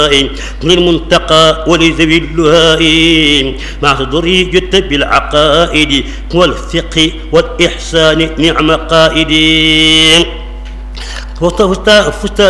للمنتقى ولذوي اللهاء مع تضري جدت بالعقائد والفقه والإحسان نعم قائدين.